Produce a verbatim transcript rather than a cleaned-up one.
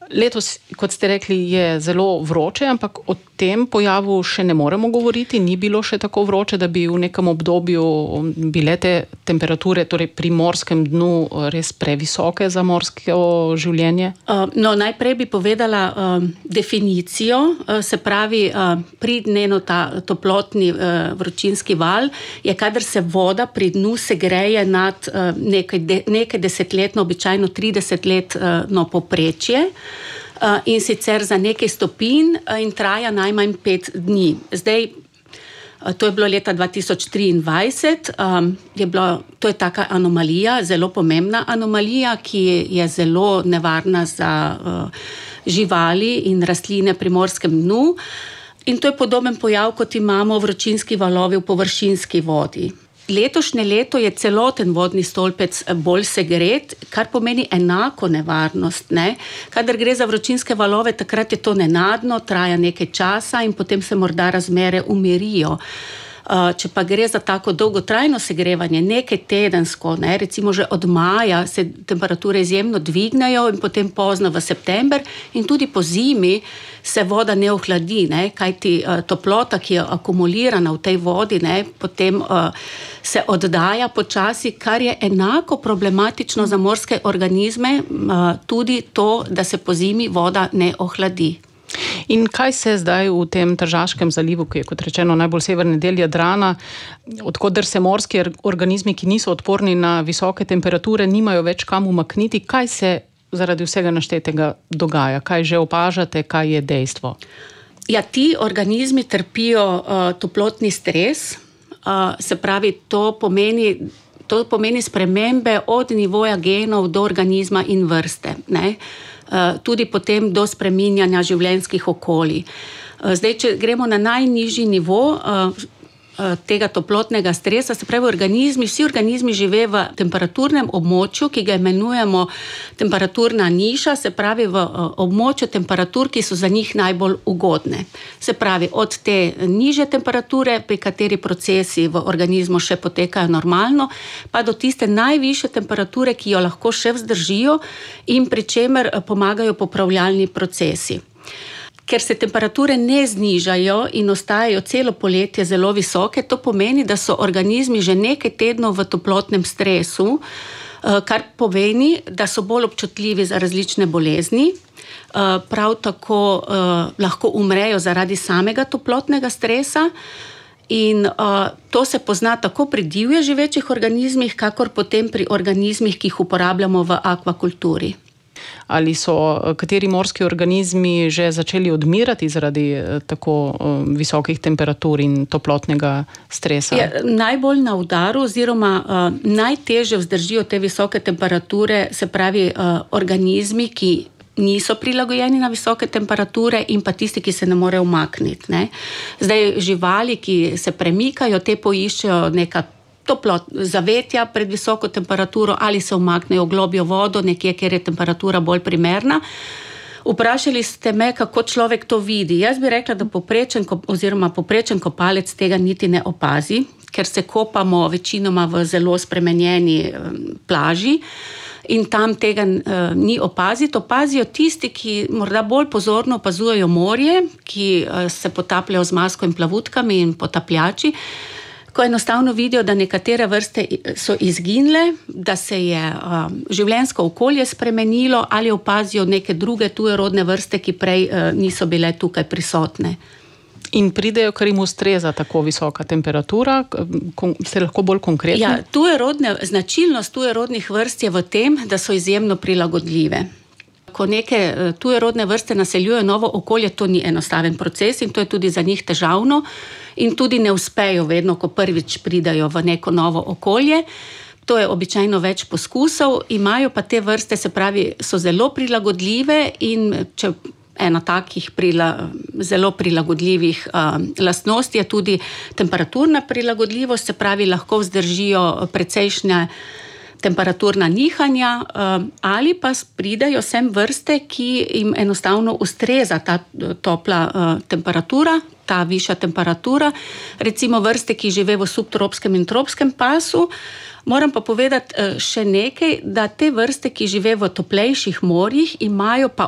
Letos, kot ste rekli, je zelo vroče, ampak o tem pojavu še ne moremo govoriti. Ni bilo še tako vroče, da bi v nekem obdobju bile te temperature, torej pri morskem dnu, res previsoke za morsko življenje? No, najprej bi povedala um, definicijo, se pravi, um, pridneno ta toplotni uh, vročinski val je, kadar se voda pri dnu segreje nad uh, nekaj, de, nekaj desetletno, običajno trideset let uh, no, poprečje. Uh, in sicer za nekaj stopinj uh, in traja najmanj pet dni. Zdaj, uh, to je bilo leta dva tisoč triindvajset, um, je bilo, to je taka anomalija, zelo pomembna anomalija, ki je zelo nevarna za uh, živali in rastline pri morskem dnu. In to je podoben pojav, kot imamo vročinski valovi v površinski vodi. Letošnje leto je celoten vodni stolpec bolj segret, kar pomeni enako nevarnost. Ne? Kadar gre za vročinske valove, takrat je to nenadno, traja nekaj časa in potem se morda razmere umirijo. Če pa gre za tako dolgotrajno segrevanje, nekaj tedensko, ne, recimo že od maja se temperature izjemno dvignejo in potem pozno v september in tudi po zimi se voda ne ohladi, ne, kajti toplota, ki je akumulirana v tej vodi, ne, potem uh, se oddaja počasi, kar je enako problematično za morske organizme, uh, tudi to, da se po zimi voda ne ohladi. In kaj se zdaj v tem Tržaškem zalivu, ki je, kot rečeno, najbolj severni del Jadrana, odkoder se morski organizmi, ki niso odporni na visoke temperature, nimajo več kam umakniti, kaj se zaradi vsega naštetega dogaja? Kaj že opažate, kaj je dejstvo? Ja, ti organizmi trpijo uh, toplotni stres, uh, se pravi, to pomeni, to pomeni spremembe od nivoja genov do organizma in vrste, ne? Tudi potem do spreminjanja življenjskih okolij. Zdaj, če gremo na najnižji nivo tega toplotnega stresa, se pravi organizmi, vsi organizmi žive v temperaturnem območju, ki ga imenujemo temperaturna niša, se pravi v območju temperatur, ki so za njih najbolj ugodne. Se pravi, od te nižje temperature, pri kateri procesi v organizmu še potekajo normalno, pa do tiste najvišje temperature, ki jo lahko še vzdržijo in pri čemer pomagajo popravljalni procesi. Ker se temperature ne znižajo in ostajajo celo poletje zelo visoke, to pomeni, da so organizmi že nekaj tednov v toplotnem stresu, kar pomeni, da so bolj občutljivi za različne bolezni, prav tako lahko umrejo zaradi samega toplotnega stresa in to se pozna tako pri divje živečih organizmih, kakor potem pri organizmih, ki jih uporabljamo v akvakulturi. Ali so kateri morski organizmi že začeli odmirati zaradi tako um, visokih temperatur in toplotnega stresa? Ja, najbolj na udaru oziroma uh, najtežje vzdržijo te visoke temperature, se pravi uh, organizmi, ki niso prilagojeni na visoke temperature in pa tisti, ki se ne morejo umakniti. Ne? Zdaj, živali, ki se premikajo, te poiščejo neka toplot, zavetja pred visoko temperaturo ali se umaknejo v globjo vodo, nekje, kjer je temperatura bolj primerna. Vprašali ste me, kako človek to vidi. Jaz bi rekla, da poprečen, oziroma poprečen kopalec tega niti ne opazi, ker se kopamo večinoma v zelo spremenjeni plaži in tam tega uh, ni opaziti. Opazijo tisti, ki morda bolj pozorno opazujejo morje, ki uh, se potapljajo z masko in plavutkami in potapljači, ko enostavno vidijo, da nekatere vrste so izginile, da se je um, življenjsko okolje spremenilo ali opazijo neke druge tujerodne vrste, ki prej uh, niso bile tukaj prisotne. In pridejo, ker jim ustreza tako visoka temperatura, ste lahko bolj konkretni? Ja, tujerodne, značilnost tujerodnih vrst je v tem, da so izjemno prilagodljive. Ko neke tujerodne vrste naseljujejo novo okolje, to ni enostaven proces in to je tudi za njih težavno in tudi ne uspejo vedno, ko prvič pridajo v neko novo okolje. To je običajno več poskusov, imajo pa te vrste, se pravi, so zelo prilagodljive in če ena takih prila, zelo prilagodljivih uh, lastnosti je tudi temperaturna prilagodljivost, se pravi, lahko vzdržijo precejšnje temperaturna nihanja uh, ali pa pridejo sem vrste, ki jim enostavno ustreza ta topla uh, temperatura, ta višja temperatura, recimo vrste, ki žive v subtropskem in tropskem pasu. Moram pa povedati uh, še nekaj, da te vrste, ki žive v toplejših morjih, imajo pa